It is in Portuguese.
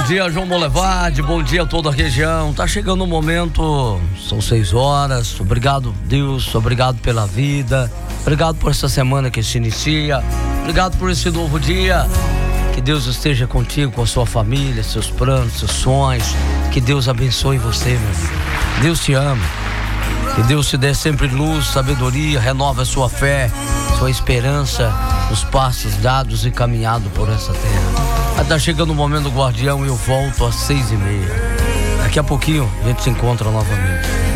dia, João Molevade, bom dia a toda a região. Tá chegando o momento, são 6 horas. Obrigado, Deus, obrigado pela vida. Obrigado por essa semana que se inicia. Obrigado por esse novo dia. Que Deus esteja contigo, com a sua família, seus planos, seus sonhos. Que Deus abençoe você, meu filho. Deus te ama. Que Deus te dê sempre luz, sabedoria, renova a sua fé, sua esperança nos passos dados e caminhado por essa terra. Tá chegando o momento do guardião e eu volto às 6h30. Daqui a pouquinho a gente se encontra novamente.